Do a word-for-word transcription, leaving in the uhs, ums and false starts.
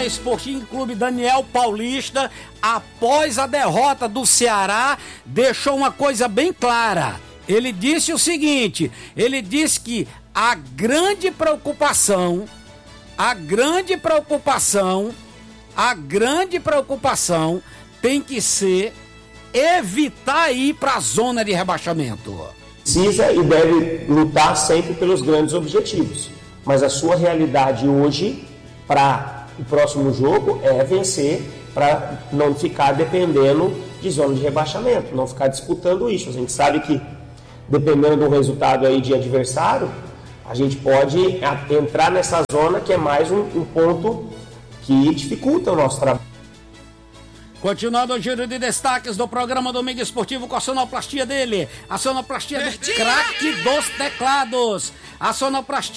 Esportivo Clube Daniel Paulista, após a derrota do Ceará, deixou uma coisa bem clara. Ele disse o seguinte, ele disse que a grande preocupação, a grande preocupação, a grande preocupação tem que ser evitar ir para a zona de rebaixamento. Precisa e deve lutar sempre pelos grandes objetivos, mas a sua realidade hoje, para o próximo jogo, é vencer, para não ficar dependendo de zona de rebaixamento, não ficar disputando isso. A gente sabe que, dependendo do resultado aí de adversário, a gente pode entrar nessa zona que é mais um, um ponto que dificulta o nosso trabalho. Continuando o giro de destaques do programa Domingo Esportivo com a sonoplastia dele, a sonoplastia do craque dos teclados, a sonoplastia